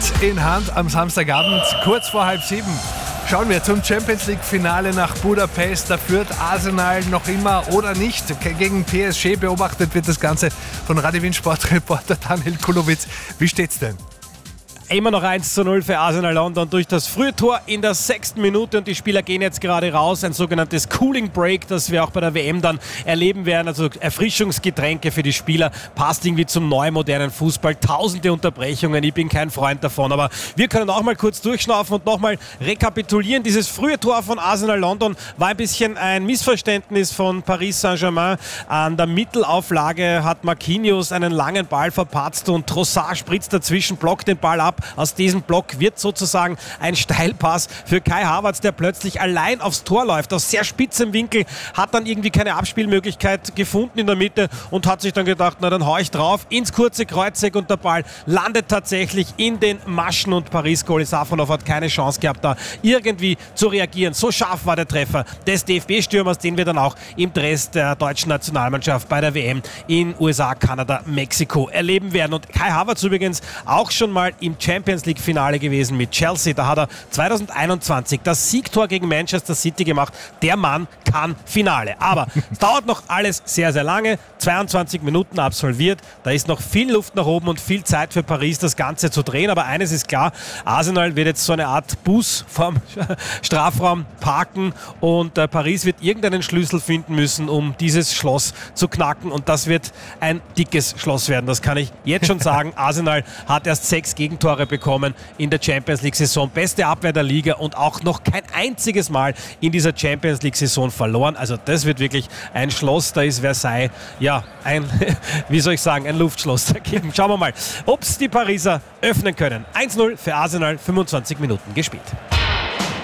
in Hand am Samstagabend, kurz vor 6:30. Schauen wir zum Champions-League-Finale nach Budapest. Da führt Arsenal noch immer oder nicht gegen PSG. Beobachtet wird das Ganze von Radio Wien Sportreporter Daniel Kulowitz. Wie steht's denn? Immer noch 1:0 für Arsenal London durch das frühe Tor in der 6. Minute und die Spieler gehen jetzt gerade raus. Ein sogenanntes Cooling Break, das wir auch bei der WM dann erleben werden. Also Erfrischungsgetränke für die Spieler. Passt irgendwie zum neuen modernen Fußball. Tausende Unterbrechungen, ich bin kein Freund davon. Aber wir können auch mal kurz durchschnaufen und nochmal rekapitulieren. Dieses frühe Tor von Arsenal London war ein bisschen ein Missverständnis von Paris Saint-Germain. An der Mittelauflage hat Marquinhos einen langen Ball verpatzt und Trossard spritzt dazwischen, blockt den Ball ab. Aus diesem Block wird sozusagen ein Steilpass für Kai Havertz, der plötzlich allein aufs Tor läuft, aus sehr spitzem Winkel, hat dann irgendwie keine Abspielmöglichkeit gefunden in der Mitte und hat sich dann gedacht, na dann hau ich drauf, ins kurze Kreuzeck und der Ball landet tatsächlich in den Maschen und Paris-Goalie Safonov hat keine Chance gehabt, da irgendwie zu reagieren. So scharf war der Treffer des DFB-Stürmers, den wir dann auch im Dress der deutschen Nationalmannschaft bei der WM in USA, Kanada, Mexiko erleben werden. Und Kai Havertz übrigens auch schon mal im Champions-League-Finale gewesen mit Chelsea. Da hat er 2021 das Siegtor gegen Manchester City gemacht. Der Mann kann Finale. Aber es dauert noch alles sehr, sehr lange. 22 Minuten absolviert. Da ist noch viel Luft nach oben und viel Zeit für Paris, das Ganze zu drehen. Aber eines ist klar, Arsenal wird jetzt so eine Art Bus vom Strafraum parken und Paris wird irgendeinen Schlüssel finden müssen, um dieses Schloss zu knacken. Und das wird ein dickes Schloss werden. Das kann ich jetzt schon sagen. Arsenal hat erst 6 Gegentore bekommen in der Champions-League-Saison. Beste Abwehr der Liga und auch noch kein einziges Mal in dieser Champions-League-Saison verloren. Also das wird wirklich ein Schloss. Da ist Versailles, ja, ein Luftschloss dagegen. Schauen wir mal, ob es die Pariser öffnen können. 1:0 für Arsenal, 25 Minuten gespielt.